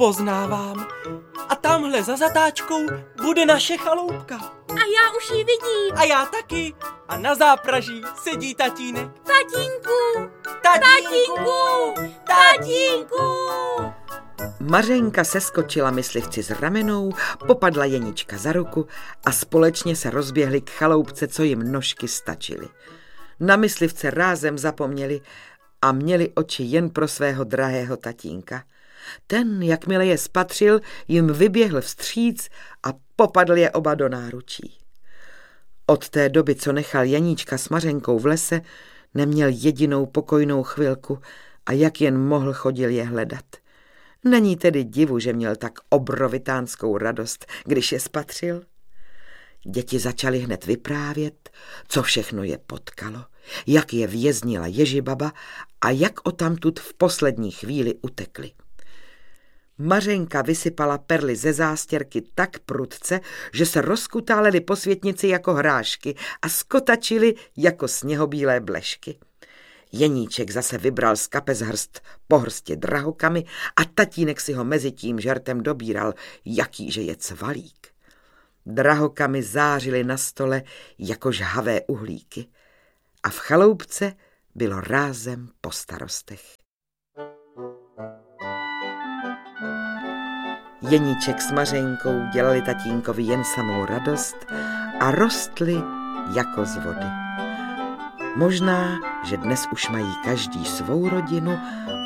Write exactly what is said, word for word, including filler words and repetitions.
poznávám. A tamhle za zatáčkou bude naše chaloupka. A já už ji vidím. A já taky. A na zápraží sedí tatínek. Tatínku! Tatínku! Tatínku! Mařenka seskočila myslivci z ramenou, popadla Jenička za ruku a společně se rozběhli k chaloupce, co jim nožky stačily. Na myslivce rázem zapomněli a měli oči jen pro svého drahého tatínka. Ten, jakmile je spatřil, jim vyběhl vstříc a popadl je oba do náručí. Od té doby, co nechal Janíčka s Mařenkou v lese, neměl jedinou pokojnou chvilku a jak jen mohl, chodil je hledat. Není tedy divu, že měl tak obrovitánskou radost, když je spatřil. Děti začaly hned vyprávět, co všechno je potkalo, jak je věznila Ježibaba a jak odtamtud v poslední chvíli utekli. Mařenka vysypala perly ze zástěrky tak prudce, že se rozkutálely po světnici jako hrášky a skotačily jako sněhobílé blešky. Jeníček zase vybral z kapes hrst po hrstě drahokamy a tatínek si ho mezi tím žertem dobíral, jakýže je cvalík. Drahokamy zářily na stole jako žhavé uhlíky a v chaloupce bylo rázem po starostech. Jeníček s Mařenkou dělali tatínkovi jen samou radost a rostli jako z vody. Možná, že dnes už mají každý svou rodinu